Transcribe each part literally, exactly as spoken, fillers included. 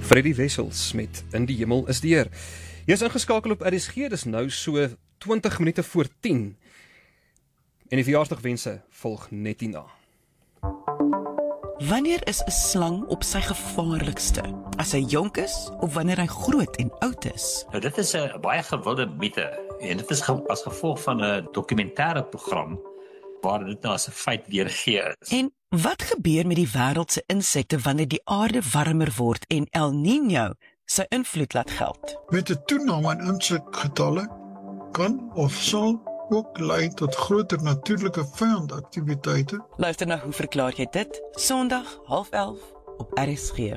Freddy Wessels met In die Hemel is die Heer. Jy is ingeskakel op R S G, dis nou so twintig minute voor tien. En die verjaarsdagwense volg net hierna. Wanneer is 'n slang op sy gevaarlikste? As hy jonk is of wanneer hy groot en oud is? Nou, dit is 'n baie gewilde mite en dit is ge- as gevolg van 'n dokumentêre program waar dit nou as 'n feit weergee is. En wat gebeur met die wêreld se insekte wanneer die aarde warmer word en El Niño sy invloed laat geld? Met 'n toename in insekgetalle kan of sal ook lei tot groter natuurlike vyandaktiwiteite. Luister nou, hoe verklaar jy dit? Sondag, half elf, op R S G.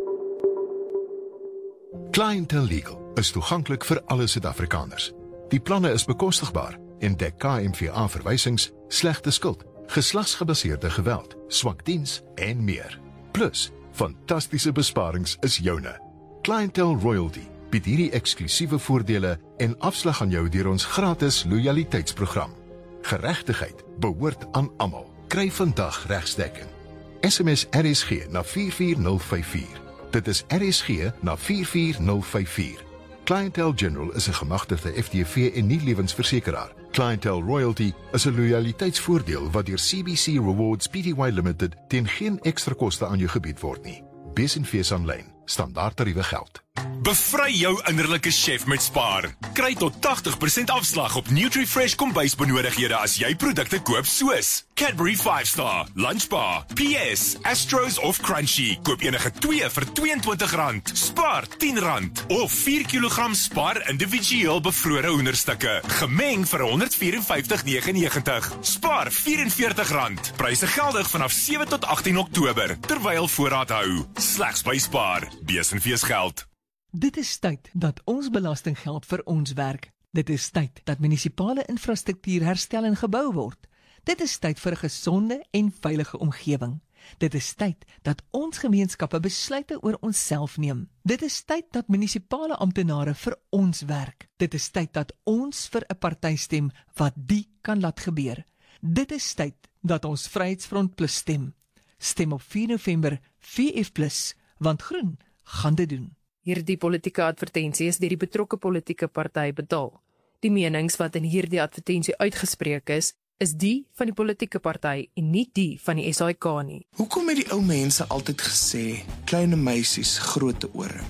Clientele Legal is toeganklik vir alle Suid-Afrikaners. Die planne is bekostigbaar en dek K M V A-verwysings, slegte skuld, geslagsgebaseerde geweld, swak diens en meer. Plus, fantastiese besparings is joune. Clientele Royalty bied hierdie eksklusiewe voordele en afslag aan jou deur ons gratis loyaliteitsprogram. Geregtigheid behoort aan almal. Kry vandag regsdekking. S M S R S G na vier vier nul vyf vier. Dit is R S G na vier vier nul vyf vier. Clientele General is 'n gemagtigde F D V en nie lewensversekeraar. Clientele Royalty is 'n loyaliteitsvoordeel wat deur C B C Rewards Pty Limited teen geen ekstra koste aan jou gebied word nie. Bees en fees aanlyn. Standaard tariewe geld. Bevry jou innerlike chef met Spar. Kry tot tagtig persent afslag op NutriFresh kombuisbenodighede as jy produkte koop soos Cadbury five star, Lunchbar, P S, Astros of Crunchy. Koop enige twee vir tweeëntwintig rand. Spar tien rand of vier kilogram Spar individueel bevrore hoenderstukke, gemeng vir honderd vyf vier vyf negenennegentig. Spar vyf en veertig rand. Pryse geldig vanaf sewe tot agttien Oktober terwyl voorraad hou. Slegs by Spar. Bees en fees geld. Dit is tyd dat ons belastinggeld vir ons werk. Dit is tyd dat munisipale infrastruktuur herstel en gebou word. Dit is tyd vir 'n gesonde en veilige omgewing. Dit is tyd dat ons gemeenskappe besluite oor onsself neem. Dit is tyd dat munisipale amptenare vir ons werk. Dit is tyd dat ons vir 'n party stem wat die kan laat gebeur. Dit is tyd dat ons Vryheidsfront Plus stem. Stem op vier November V F plus, want groen gaan dit doen. Hierdie politieke advertensie is deur die betrokke politieke party betaal. Die menings wat in hierdie advertensie uitgespreek is, is die van die politieke party en nie die van die S A I K nie. Hoekom het die ou mense altyd gesê, kleine meisies, grote ore?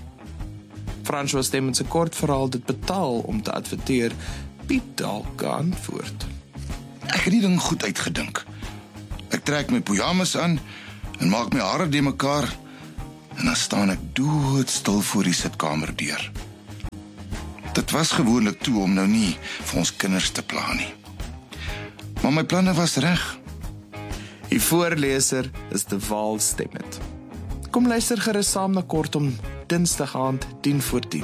François Stem in sy kort verhaal dit betaal om te adverteer, bied dalk 'n antwoord. Ek het die ding goed uitgedink. Ek trek my pyjamas aan en maak my hare de mekaar en dan staan ek doodstil voor die sitkamerdeur. Dit was gewoonlik toe om nou nie vir ons kinders te pla nie. Maar my planne was reg. Die voorleser is De Waal Stemmet. Kom luister gerus saam na Kortom Dinsdag aand tien voor tien.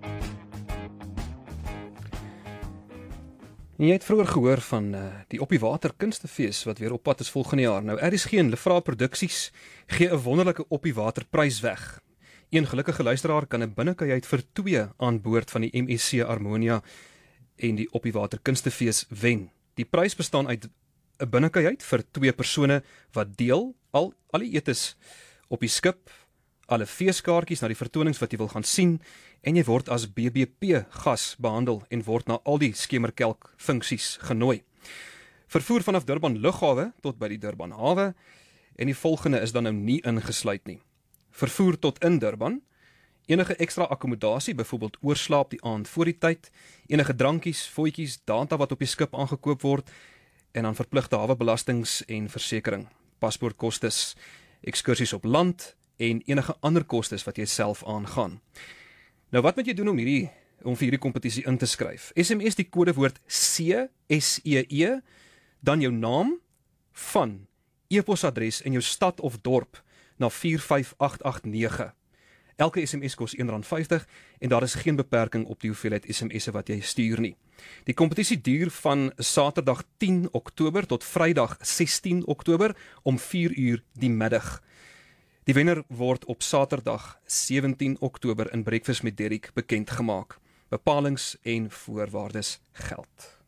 En jy het vroeër gehoor van uh, die Op die Water kunstefees wat weer op pad is volgende jaar. Nou R S G en Lefra Produksies gee 'n wonderlike Op die Water prys weg. Een gelukkige luisteraar kan 'n binnekajuit vir twee aan boord van die M S C Harmonia en die Op die Water kunstefees wen. Die prys bestaan uit 'n binnekajuit vir twee persone wat deel al al die etes op die skip, alle feeskaartjies na die vertonings wat jy wil gaan sien, en jy word as B B P gas behandel en word na al die skemerkelk funksies genooi. Vervoer vanaf Durban Lughawe tot by die Durban Hawe, en die volgende is dan nou nie ingesluit nie. Vervoer tot in Durban, enige ekstra akkommodasie, byvoorbeeld oorslaap die aand voor die tyd, enige drankies, voetjies, data wat op die skip aangekoop word, en dan verpligte hawebelastings en versekering, paspoortkostes, ekskursies op land, en enige ander kostes wat jy self aangaan. Nou wat moet jy doen om hierdie om vir hierdie kompetisie in te skryf? S M S die kodewoord C S E E, dan jou naam, van, e-posadres en jou stad of dorp na vier vyf agt agt nege. Elke S M S kos een rand vyftig en daar is geen beperking op die hoeveelheid S M S'e wat jy stuur nie. Die kompetisie duur van Saterdag tien Oktober tot Vrydag sestien Oktober om vier uur die middag. Die wenner word op Saterdag sewentien Oktober in Breakfast met Derrick bekend gemaak. Bepalings en voorwaardes geld.